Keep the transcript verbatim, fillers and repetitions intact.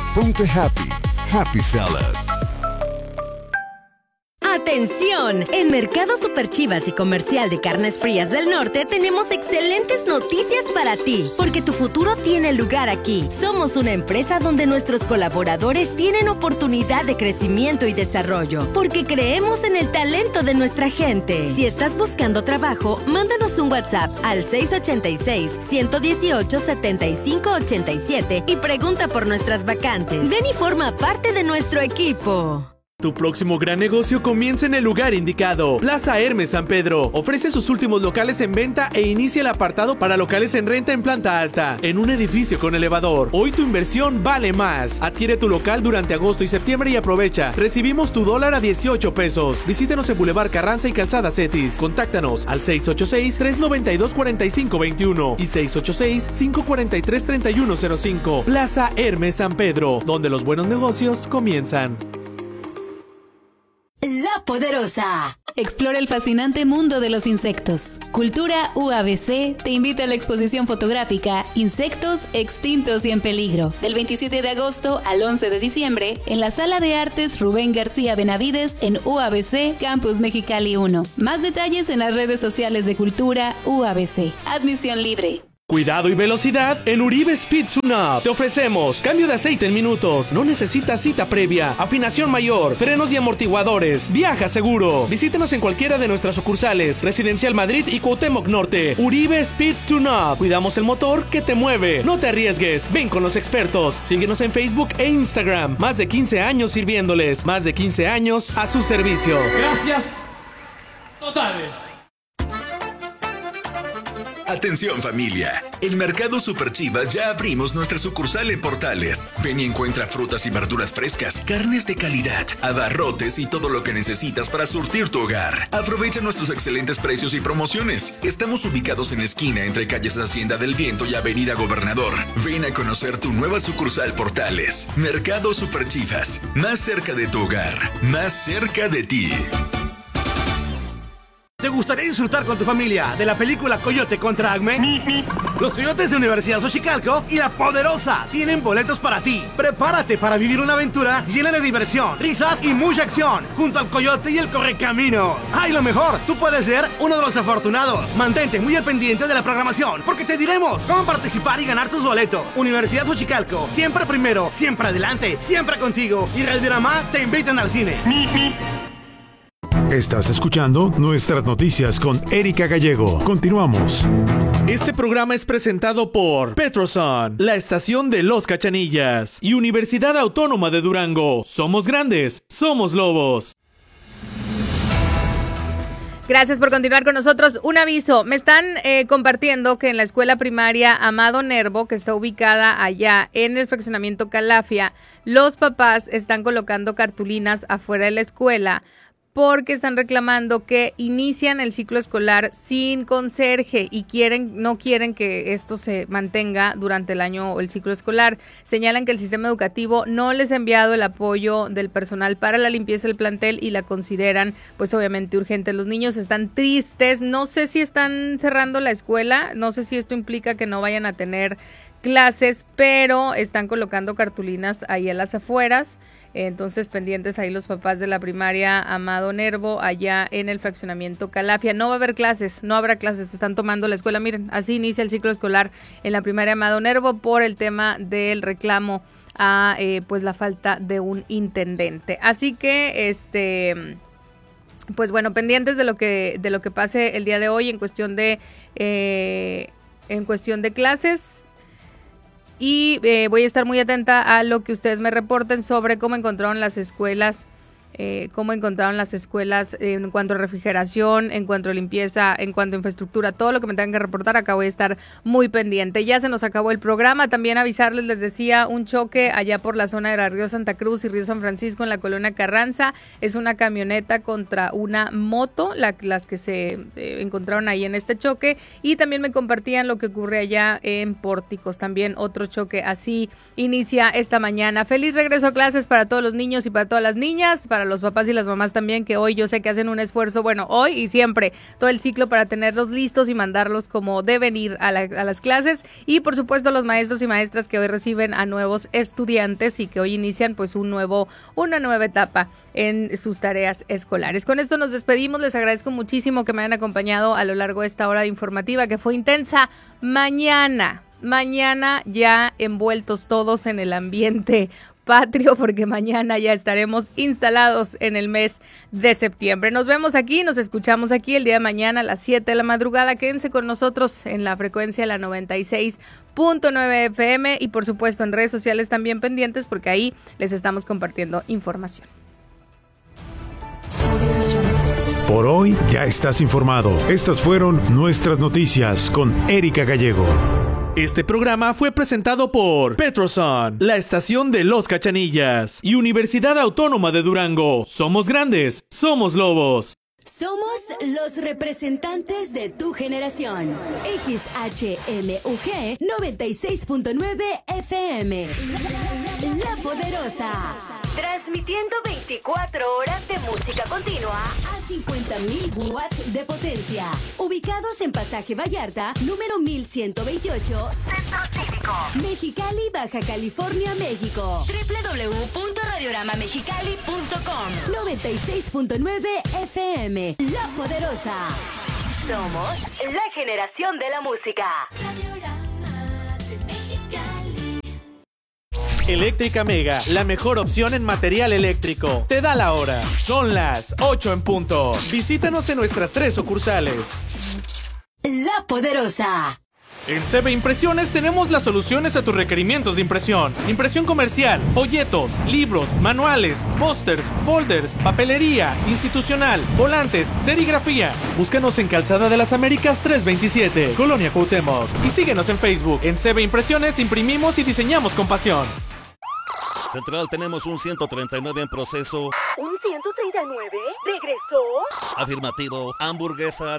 Ponte happy. Happy Salad. ¡Atención! En Mercado Super Chivas y Comercial de Carnes Frías del Norte tenemos excelentes noticias para ti, porque tu futuro tiene lugar aquí. Somos una empresa donde nuestros colaboradores tienen oportunidad de crecimiento y desarrollo, porque creemos en el talento de nuestra gente. Si estás buscando trabajo, mándanos un WhatsApp al seis ocho seis, uno uno ocho, siete cinco ocho siete y pregunta por nuestras vacantes. Ven y forma parte de nuestro equipo. Tu próximo gran negocio comienza en el lugar indicado. Plaza Hermes San Pedro ofrece sus últimos locales en venta e inicia el apartado para locales en renta en planta alta, en un edificio con elevador. Hoy tu inversión vale más. Adquiere tu local durante agosto y septiembre y aprovecha. Recibimos tu dólar a dieciocho pesos. Visítanos en Boulevard Carranza y Calzada Cetis. Contáctanos al seis ocho seis, tres nueve dos, cuatro cinco dos uno y seis ocho seis, cinco cuatro tres, tres uno cero cinco. Plaza Hermes San Pedro, donde los buenos negocios comienzan. La Poderosa. Explora el fascinante mundo de los insectos. Cultura U A B C te invita a la exposición fotográfica Insectos extintos y en peligro, del veintisiete de agosto al once de diciembre en la Sala de Artes Rubén García Benavides en U A B C Campus Mexicali uno. Más detalles en las redes sociales de Cultura U A B C. Admisión libre. Cuidado y velocidad en Uribe Speed Tune-Up. Te ofrecemos cambio de aceite en minutos. No necesitas cita previa. Afinación mayor. Frenos y amortiguadores. Viaja seguro. Visítanos en cualquiera de nuestras sucursales. Residencial Madrid y Cuauhtémoc Norte. Uribe Speed Tune-Up. Cuidamos el motor que te mueve. No te arriesgues. Ven con los expertos. Síguenos en Facebook e Instagram. Más de quince años sirviéndoles. Más de quince años a su servicio. Gracias totales. Atención familia, en Mercado Super Chivas ya abrimos nuestra sucursal en Portales. Ven y encuentra frutas y verduras frescas, carnes de calidad, abarrotes y todo lo que necesitas para surtir tu hogar. Aprovecha nuestros excelentes precios y promociones. Estamos ubicados en la esquina entre calles Hacienda del Viento y Avenida Gobernador. Ven a conocer tu nueva sucursal Portales. Mercado Super Chivas, más cerca de tu hogar, más cerca de ti. ¿Te gustaría disfrutar con tu familia de la película Coyote contra Acme? Los Coyotes de Universidad Xochicalco y La Poderosa tienen boletos para ti. Prepárate para vivir una aventura llena de diversión, risas y mucha acción junto al Coyote y el Correcamino. ¡Ay, lo mejor! Tú puedes ser uno de los afortunados. Mantente muy al pendiente de la programación porque te diremos cómo participar y ganar tus boletos. Universidad Xochicalco, siempre primero, siempre adelante, siempre contigo. Y Radiorama te invitan al cine. Estás escuchando Nuestras Noticias con Erika Gallego. Continuamos. Este programa es presentado por Petroson, la estación de Los Cachanillas, y Universidad Autónoma de Durango. Somos grandes, somos lobos. Gracias por continuar con nosotros. Un aviso, me están eh, compartiendo que en la escuela primaria Amado Nervo, que está ubicada allá en el fraccionamiento Calafia, los papás están colocando cartulinas afuera de la escuela porque están reclamando que inician el ciclo escolar sin conserje y quieren, no quieren que esto se mantenga durante el año o el ciclo escolar. Señalan que el sistema educativo no les ha enviado el apoyo del personal para la limpieza del plantel y la consideran pues obviamente urgente. Los niños están tristes, no sé si están cerrando la escuela, no sé si esto implica que no vayan a tener clases, pero están colocando cartulinas ahí a las afueras. Entonces, pendientes ahí los papás de la primaria Amado Nervo, allá en el fraccionamiento Calafia. No va a haber clases, no habrá clases, están tomando la escuela. Miren, así inicia el ciclo escolar en la primaria Amado Nervo por el tema del reclamo a eh, pues la falta de un intendente. Así que, este... pues bueno, pendientes de lo que de lo que pase el día de hoy en cuestión de eh, en cuestión de clases. Y eh, voy a estar muy atenta a lo que ustedes me reporten sobre cómo encontraron las escuelas, eh, cómo encontraron las escuelas en cuanto a refrigeración, en cuanto a limpieza, en cuanto a infraestructura, todo lo que me tengan que reportar. Acá voy a estar muy pendiente. Ya se nos acabó el programa. También avisarles, les decía, un choque allá por la zona de la Río Santa Cruz y Río San Francisco en la colonia Carranza. Es una camioneta contra una moto, la, las que se eh, encontraron ahí en este choque. Y también me compartían lo que ocurre allá en Pórticos, también otro choque. Así inicia esta mañana. Feliz regreso a clases para todos los niños y para todas las niñas, para para los papás y las mamás también, que hoy yo sé que hacen un esfuerzo, bueno, hoy y siempre, todo el ciclo para tenerlos listos y mandarlos como deben ir a, la, a las clases. Y por supuesto los maestros y maestras que hoy reciben a nuevos estudiantes y que hoy inician pues un nuevo, una nueva etapa en sus tareas escolares. Con esto nos despedimos, les agradezco muchísimo que me hayan acompañado a lo largo de esta hora informativa que fue intensa. Mañana, mañana ya envueltos todos en el ambiente patrio, porque mañana ya estaremos instalados en el mes de septiembre. Nos vemos aquí, nos escuchamos aquí el día de mañana a las siete de la madrugada. Quédense con nosotros en la frecuencia de la noventa y seis punto nueve F M y por supuesto en redes sociales también pendientes, porque ahí les estamos compartiendo información. Por hoy ya estás informado. Estas fueron nuestras noticias con Erika Gallego. Este programa fue presentado por Petroson, la estación de Los Cachanillas, y Universidad Autónoma de Durango. Somos grandes, somos lobos. Somos los representantes de tu generación. X H M U G noventa y seis punto nueve F M. La Poderosa. Transmitiendo veinticuatro horas de música continua a cincuenta mil watts de potencia. Ubicados en Pasaje Vallarta, número mil ciento veintiocho, Centro Cívico, Mexicali, Baja California, México. doble u doble u doble u punto radiorama mexicali punto com. noventa y seis punto nueve F M. La Poderosa. Somos la generación de la música. Eléctrica Mega, la mejor opción en material eléctrico. Te da la hora. Son las ocho en punto. Visítanos en nuestras tres sucursales. La Poderosa. En C B Impresiones tenemos las soluciones a tus requerimientos de impresión. Impresión comercial, folletos, libros, manuales, pósters, folders, papelería, institucional, volantes, serigrafía. Búscanos en Calzada de las Américas trescientos veintisiete, Colonia Cuauhtémoc. Y síguenos en Facebook. En C B Impresiones imprimimos y diseñamos con pasión. Central, tenemos un ciento treinta y nueve en proceso. ¿Un ciento treinta y nueve? ¿Regresó? Afirmativo. Hamburguesa